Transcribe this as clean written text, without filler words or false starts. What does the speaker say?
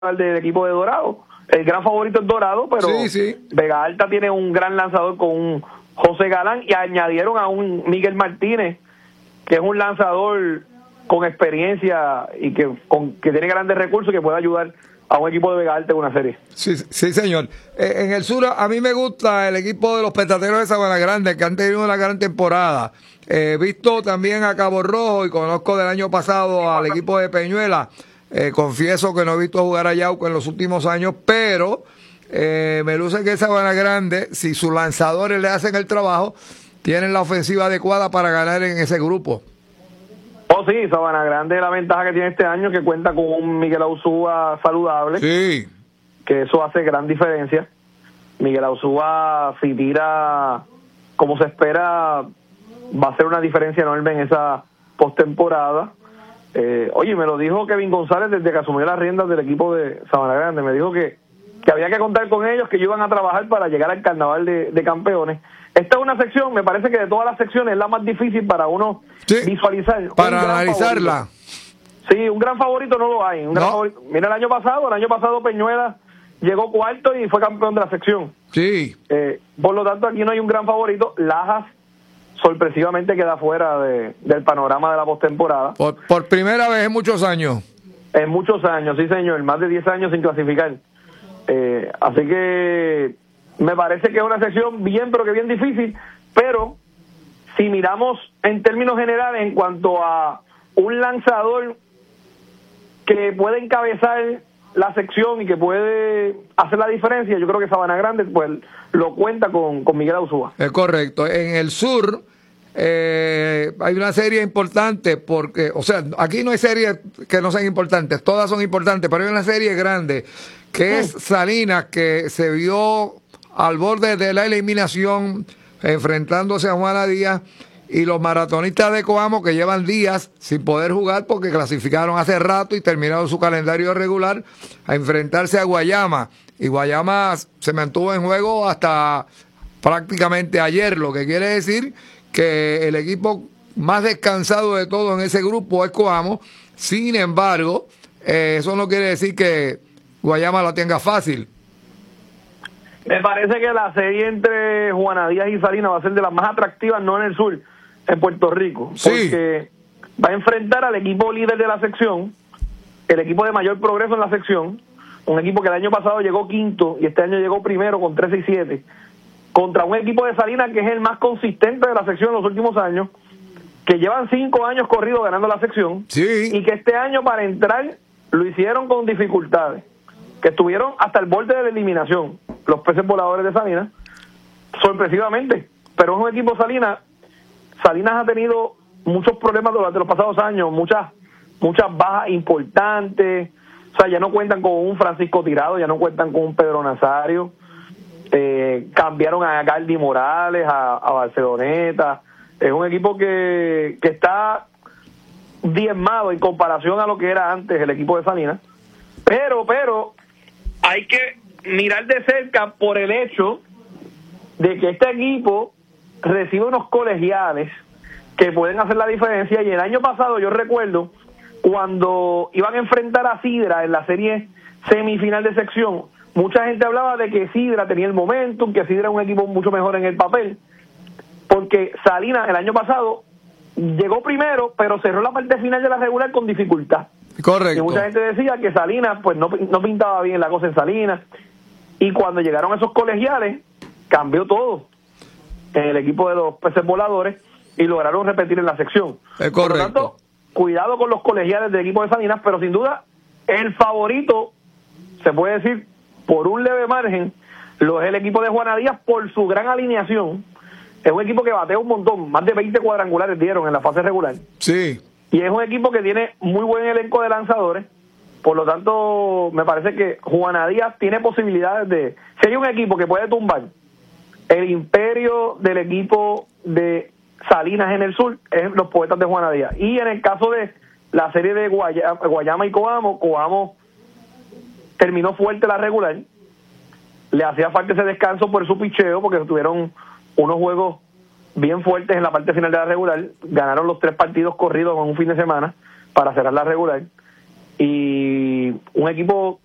del equipo de Dorado. El gran favorito es Dorado, pero sí. Vega Alta tiene un gran lanzador con un José Galán y añadieron a un Miguel Martínez, que es un lanzador con experiencia y que tiene grandes recursos, que puede ayudar a un equipo de Vega Alta en una serie. Sí, señor. En el sur, a mí me gusta el equipo de los Petateros de Sabana Grande, que han tenido una gran temporada. He visto también a Cabo Rojo y conozco del año pasado al equipo de Peñuela. Confieso que no he visto jugar a Yauco en los últimos años, pero me luce que Sabana Grande, si sus lanzadores le hacen el trabajo, tienen la ofensiva adecuada para ganar en ese grupo. Oh, sí, Sabana Grande, la ventaja que tiene este año, que cuenta con un Miguel Auzúa saludable. Sí. Que eso hace gran diferencia. Miguel Auzúa, si tira como se espera, va a ser una diferencia enorme en esa postemporada. Oye, me lo dijo Kevin González desde que asumió las riendas del equipo de Sabana Grande. Me dijo que había que contar con ellos, que ellos iban a trabajar para llegar al Carnaval de Campeones. Esta es una sección, me parece que de todas las secciones es la más difícil para uno visualizar. Para analizarla. Sí, un gran favorito no lo hay. Mira, el año pasado Peñuela llegó cuarto y fue campeón de la sección. Sí. Por lo tanto, aquí no hay un gran favorito. Lajas sorpresivamente queda fuera del panorama de la postemporada. Por primera vez en muchos años. En muchos años, sí señor, más de 10 años sin clasificar. Así que me parece que es una sección bien, pero que bien difícil, pero si miramos en términos generales en cuanto a un lanzador que puede encabezar la sección y que puede hacer la diferencia, yo creo que Sabana Grande pues lo cuenta con Miguel Auzúa. Es correcto. En el sur hay una serie importante porque, o sea, aquí no hay series que no sean importantes, todas son importantes, pero hay una serie grande que es Salinas, que se vio al borde de la eliminación enfrentándose a Juana Díaz, y los maratonistas de Coamo, que llevan días sin poder jugar porque clasificaron hace rato y terminaron su calendario regular, a enfrentarse a Guayama, y Guayama se mantuvo en juego hasta prácticamente ayer, lo que quiere decir que el equipo más descansado de todo en ese grupo es Coamo. Sin embargo, eso no quiere decir que Guayama la tenga fácil. Me parece que la serie entre Juana Díaz y Salinas va a ser de las más atractivas, no en el sur, en Puerto Rico. Sí. Porque va a enfrentar al equipo líder de la sección, el equipo de mayor progreso en la sección, un equipo que el año pasado llegó quinto y este año llegó primero con 13-7, contra un equipo de Salinas que es el más consistente de la sección en los últimos años, que llevan 5 años corridos ganando la sección, y que este año para entrar lo hicieron con dificultades, que estuvieron hasta el borde de la eliminación, los peces voladores de Salinas, sorpresivamente, pero es un equipo Salinas ha tenido muchos problemas durante los pasados años, muchas bajas importantes, o sea, ya no cuentan con un Francisco Tirado, ya no cuentan con un Pedro Nazario, cambiaron a Galdi Morales, a Barceloneta, es un equipo que está diezmado en comparación a lo que era antes el equipo de Salinas, pero hay que mirar de cerca por el hecho de que este equipo recibe unos colegiales que pueden hacer la diferencia, y el año pasado yo recuerdo cuando iban a enfrentar a Sidra en la serie semifinal de sección, mucha gente hablaba de que Sidra tenía el momentum, que Sidra era un equipo mucho mejor en el papel, porque Salinas el año pasado llegó primero, pero cerró la parte final de la regular con dificultad. Correcto. Y mucha gente decía que Salinas pues no pintaba bien la cosa en Salinas, y cuando llegaron esos colegiales cambió todo en el equipo de los peces voladores y lograron repetir en la sección. Es correcto. Por lo tanto, cuidado con los colegiales del equipo de Salinas, pero sin duda el favorito, se puede decir por un leve margen, lo es el equipo de Juana Díaz por su gran alineación. Es un equipo que batea un montón, más de 20 cuadrangulares dieron en la fase regular. Sí. Y es un equipo que tiene muy buen elenco de lanzadores, por lo tanto me parece que Juana Díaz tiene posibilidades de... Si hay un equipo que puede tumbar el imperio del equipo de Salinas en el sur, es los Poetas de Juana Díaz. Y en el caso de la serie de Guayama y Coamo terminó fuerte la regular, le hacía falta ese descanso por su picheo, porque tuvieron unos juegos bien fuertes en la parte final de la regular, ganaron los 3 partidos corridos en un fin de semana para cerrar la regular, y un equipo